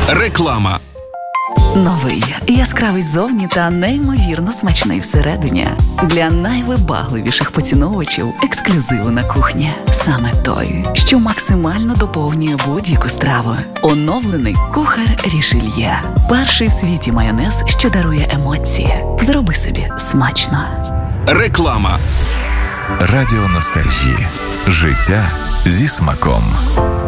Реклама. Новий, яскравий зовні та неймовірно смачний всередині. Для найвибагливіших поціновувачів ексклюзиву на кухні. Саме той, що максимально доповнює будь-яку страву. Оновлений кухар Рішельє. Перший в світі майонез, що дарує емоції. Зроби собі смачно. Реклама. Радіо Ностальжі. Життя зі смаком.